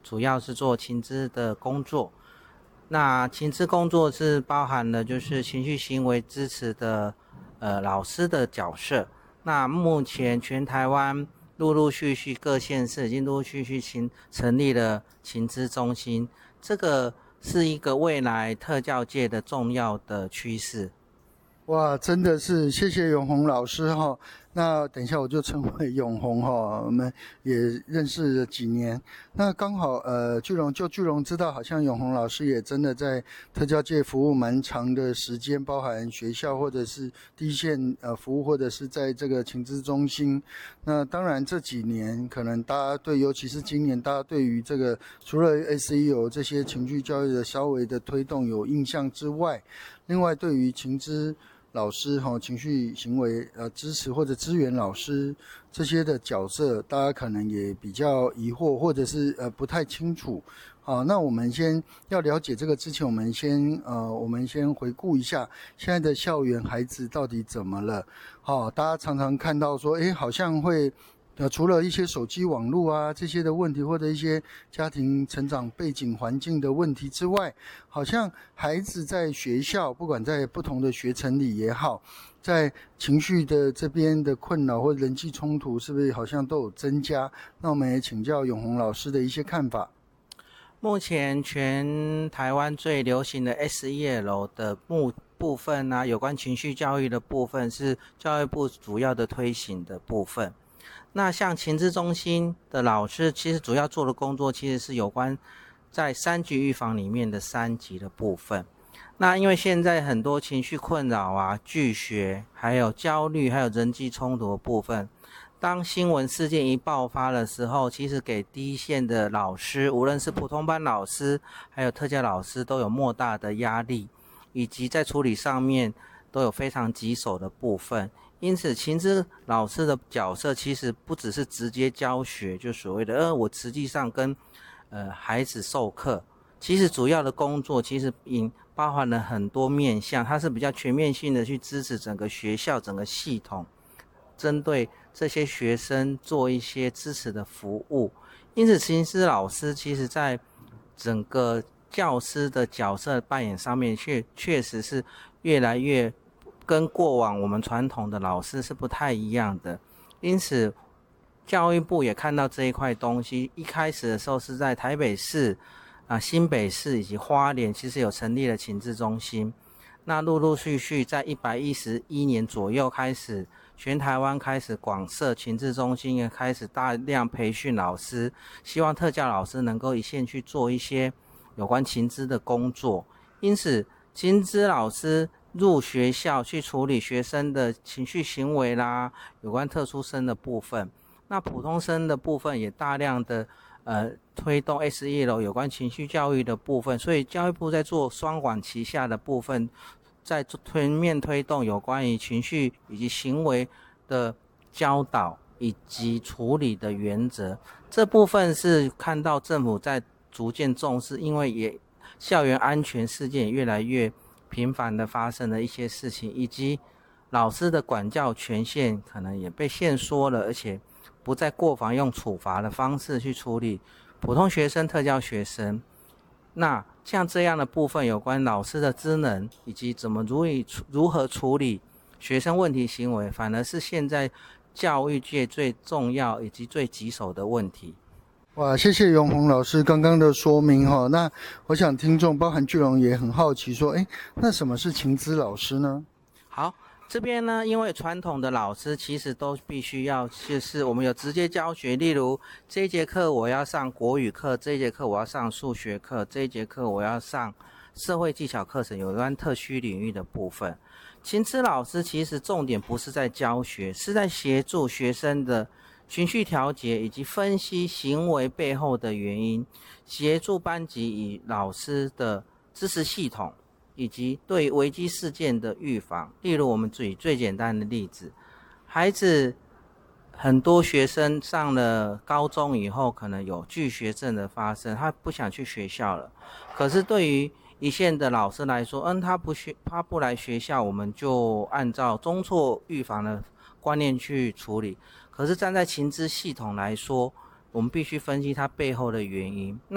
主要是做情资的工作。那情资工作是包含了就是情绪行为支持的老师的角色。那目前全台湾陆陆续续各县市已经陆陆续续成立了情资中心，这个是一个未来特教界的重要的趋势。 哇，真的是谢谢永宏老师哈。那等一下我就称为永宏哈，我们也认识了几年。那刚好巨龙知道，好像永宏老师也真的在特教界服务蛮长的时间，包含学校或者是第一线服务，或者是在这个情资中心。那当然这几年可能大家对，尤其是今年，大家对于这个除了 SEL 这些情绪教育的稍微的推动有印象之外，另外对于情资老师情绪行为支持或者支援老师这些的角色，大家可能也比较疑惑，或者是不太清楚。好，那我们先要了解这个之前，我们先回顾一下现在的校园孩子到底怎么了。好，大家常常看到说，好像会除了一些手机网络啊这些的问题，或者一些家庭成长背景环境的问题之外，好像孩子在学校，不管在不同的学程里也好，在情绪的这边的困扰或人际冲突，是不是好像都有增加？那我们也请教永宏老师的一些看法。 目前全台湾最流行的 SEL 的部分有关情绪教育的部分是教育部主要的推行的部分。那像情资中心的老师，其实主要做的工作其实是有关在3级预防里面的3级的部分。那因为现在很多情绪困扰拒学，还有焦虑，还有人际冲突的部分，当新闻事件一爆发的时候，其实给第一线的老师，无论是普通班老师还有特教老师，都有莫大的压力，以及在处理上面都有非常棘手的部分。因此情资老师的角色其实不只是直接教学，就所谓的我实际上跟孩子授课，其实主要的工作其实包含了很多面向，它是比较全面性的去支持整个学校整个系统，针对这些学生做一些支持的服务。因此情资老师其实在整个教师的角色扮演上面确实是越来越跟过往我们传统的老师是不太一样的。因此教育部也看到这一块东西，一开始的时候是在台北市新北市以及花莲其实有成立了情资中心。那陆陆续续在111年左右开始，全台湾开始广设情资中心，也开始大量培训老师，希望特教老师能够一线去做一些有关情资的工作。因此情资老师入学校去处理学生的情绪行为啦，有关特殊生的部分。那普通生的部分也大量的推动 SEL 有关情绪教育的部分，所以教育部在做双管齐下的部分，在全面推动有关于情绪以及行为的教导以及处理的原则。这部分是看到政府在逐渐重视，因为校园安全事件也越来越频繁的发生的一些事情，以及老师的管教权限可能也被限缩了，而且不再过防用处罚的方式去处理普通学生、特教学生。那像这样的部分有关老师的职能以及如何处理学生问题行为，反而是现在教育界最重要以及最棘手的问题。 哇，谢谢永宏老师刚刚的说明哈。那我想听众包含巨龙也很好奇说，那什么是情资老师呢？ 好，这边呢，因为传统的老师其实都必须要，就是我们有直接教学，例如这一节课我要上国语课，这一节课我要上数学课，这一节课我要上社会技巧课程，有关特需领域的部分。情资老师其实重点不是在教学，是在协助学生的情绪调节以及分析行为背后的原因，协助班级与老师的支持系统，以及对危机事件的预防。例如我们举最简单的例子，孩子很多学生上了高中以后可能有拒学症的发生，他不想去学校了，可是对于一线的老师来说，他不来学校，我们就按照中辍预防的观念去处理。可是站在情资系统来说，我们必须分析它背后的原因。